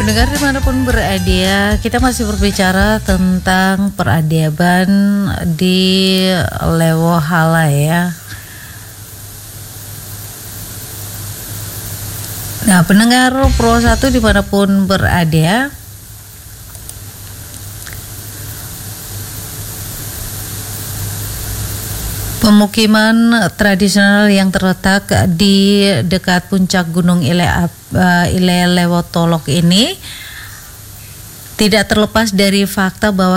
Pendengar dimanapun berada, kita masih berbicara tentang peradaban di Lewohala ya. Nah, pendengar Pro 1 dimanapun berada, pemukiman tradisional yang terletak di dekat puncak Gunung Ile Lewotolok ini tidak terlepas dari fakta bahwa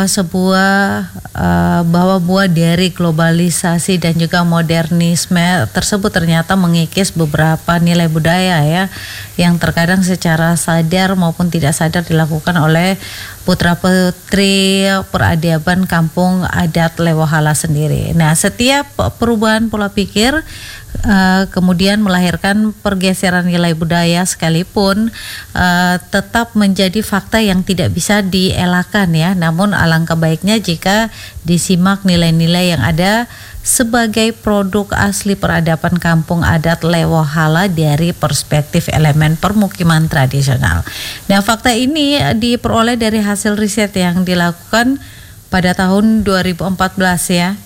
buah dari globalisasi dan juga modernisme tersebut ternyata mengikis beberapa nilai budaya ya, yang terkadang secara sadar maupun tidak sadar dilakukan oleh putra-putri peradaban kampung adat Lewohala sendiri. Nah, setiap perubahan pola pikir kemudian melahirkan pergeseran nilai budaya sekalipun tetap menjadi fakta yang tidak bisa dielakkan ya. Namun alangkah baiknya jika disimak nilai-nilai yang ada sebagai produk asli peradaban kampung adat Lewohala dari perspektif elemen permukiman tradisional. Nah, fakta ini diperoleh dari hasil riset yang dilakukan pada tahun 2014 ya.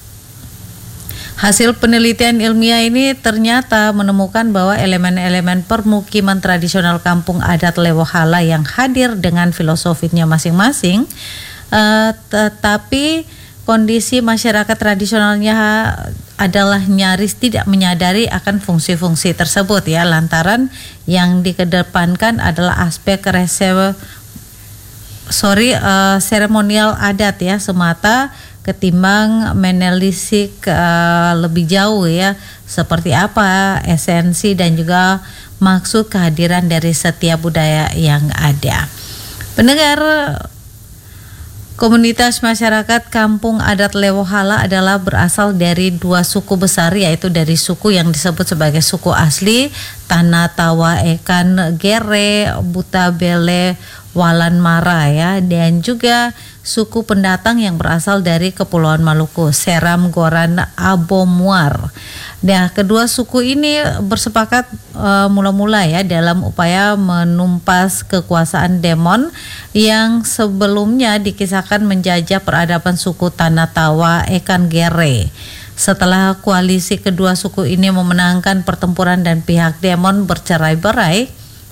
Hasil penelitian ilmiah ini ternyata menemukan bahwa elemen-elemen permukiman tradisional kampung adat Lewohala yang hadir dengan filosofinya masing-masing, tetapi kondisi masyarakat tradisionalnya adalah nyaris tidak menyadari akan fungsi-fungsi tersebut ya, lantaran yang dikedepankan adalah aspek seremonial adat ya semata, ketimbang menelisik lebih jauh ya, seperti apa esensi dan juga maksud kehadiran dari setiap budaya yang ada. Pendengar, komunitas masyarakat kampung adat Lewohala adalah berasal dari dua suku besar, yaitu dari suku yang disebut sebagai suku asli Tanah Tawa Ekan Gere Butabele Walan Mara ya, dan juga suku pendatang yang berasal dari Kepulauan Maluku, Seram Goran Abomuar. Nah, kedua suku ini bersepakat mula-mula ya dalam upaya menumpas kekuasaan Demon yang sebelumnya dikisahkan menjajah peradaban suku Tanah Tawa Ekan Gere. Setelah koalisi kedua suku ini memenangkan pertempuran dan pihak Demon bercerai-berai,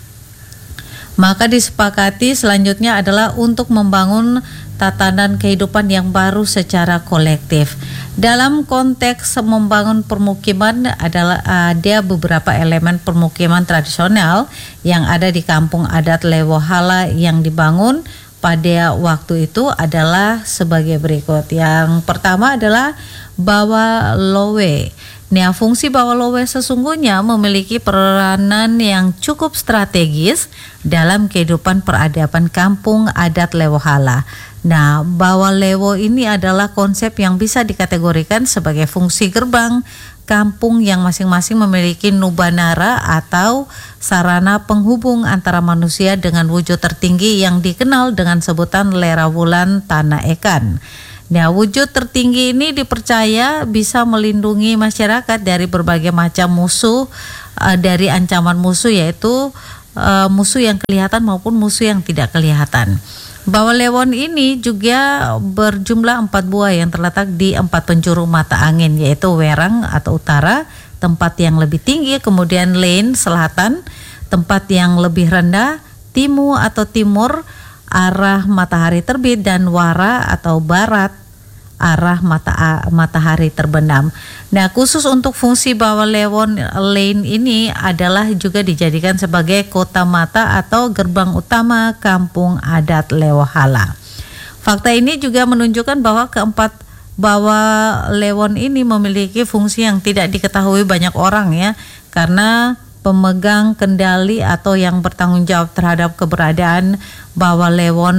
maka disepakati selanjutnya adalah untuk membangun tatanan kehidupan yang baru secara kolektif. Dalam konteks membangun permukiman ada beberapa elemen permukiman tradisional yang ada di kampung adat Lewohala yang dibangun pada waktu itu adalah sebagai berikut. Yang pertama adalah Bawa Lowe. Nah, fungsi Bawa Lowe sesungguhnya memiliki peranan yang cukup strategis dalam kehidupan peradaban kampung adat Lewohala. Nah, Bawa Lewo ini adalah konsep yang bisa dikategorikan sebagai fungsi gerbang kampung yang masing-masing memiliki nubanara atau sarana penghubung antara manusia dengan wujud tertinggi yang dikenal dengan sebutan Lerawulan Tanah Ekan. Nah, wujud tertinggi ini dipercaya bisa melindungi masyarakat dari berbagai macam musuh, dari ancaman musuh, yaitu musuh yang kelihatan maupun musuh yang tidak kelihatan. Bawa Lewon ini juga berjumlah 4 buah yang terletak di 4 penjuru mata angin, yaitu Werang atau utara, tempat yang lebih tinggi, kemudian Lane selatan, tempat yang lebih rendah, Timu atau timur, arah matahari terbit, dan Wara atau barat, arah matahari terbenam. Nah, khusus untuk fungsi Bawa Lewon Lane ini adalah juga dijadikan sebagai kota mata atau gerbang utama kampung adat Lewohala. Fakta ini juga menunjukkan bahwa keempat Bawa Lewon ini memiliki fungsi yang tidak diketahui banyak orang ya, karena pemegang kendali atau yang bertanggung jawab terhadap keberadaan Bawa Lewon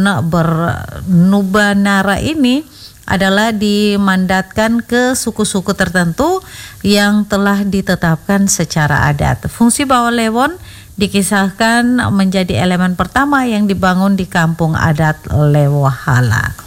bernubanara ini adalah dimandatkan ke suku-suku tertentu yang telah ditetapkan secara adat. Fungsi Bawa Lewon dikisahkan menjadi elemen pertama yang dibangun di kampung adat Lewohala.